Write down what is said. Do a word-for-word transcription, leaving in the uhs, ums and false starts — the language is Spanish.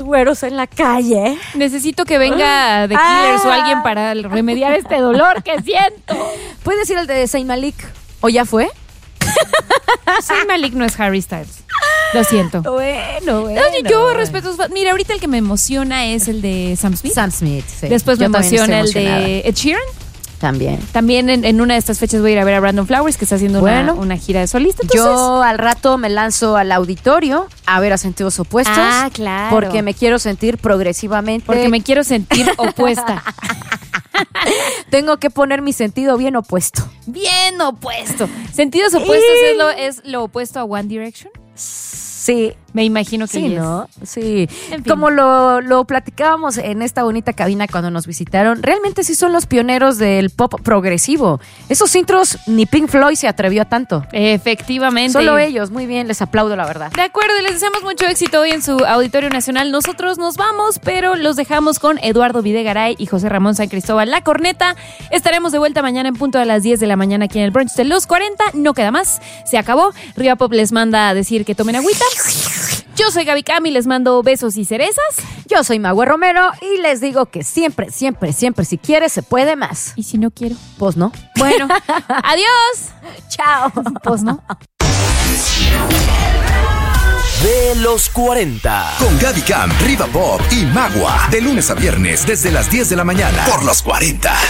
güeros en la calle. Necesito que venga The Killers ah. o alguien para remediar este dolor que siento. ¿Puedes ir al de Zayn Malik? ¿O ya fue? Zayn Malik no es Harry Styles. Lo siento. Bueno, bueno. No, yo respeto. Mira, ahorita el que me emociona es el de Sam Smith. Sam Smith, sí. Después yo me emociona el de Ed Sheeran. También. También en, en una de estas fechas voy a ir a ver a Brandon Flowers, que está haciendo bueno, una, una gira de solista. Entonces, yo al rato me lanzo al auditorio a ver a Sentidos Opuestos. Ah, claro. Porque me quiero sentir progresivamente. Porque me quiero sentir opuesta. Tengo que poner mi sentido bien opuesto. Bien opuesto. ¿Sentidos opuestos y... es, lo, es lo opuesto a One Direction? Sí. Me imagino que sí, yes. ¿no? Sí. En fin. Como lo, lo platicábamos en esta bonita cabina cuando nos visitaron, realmente sí son los pioneros del pop progresivo. Esos intros ni Pink Floyd se atrevió a tanto. Efectivamente. Solo ellos, muy bien, les aplaudo la verdad. De acuerdo, y les deseamos mucho éxito hoy en su Auditorio Nacional. Nosotros nos vamos, pero los dejamos con Eduardo Videgaray y José Ramón San Cristóbal La Corneta. Estaremos de vuelta mañana en punto a las diez de la mañana aquí en el brunch de los cuarenta. No queda más, se acabó. Riva Pop les manda a decir que tomen agüita. Yo soy Gaby Cami, les mando besos y cerezas. Yo soy Magüe Romero y les digo que siempre, siempre, siempre, si quieres, se puede más. ¿Y si no quiero? Pues no. Bueno, adiós. Chao. Pues no. De los cuarenta. Con Gaby Cam, Riva Pop y Magua. De lunes a viernes desde las diez de la mañana. Por los cuarenta.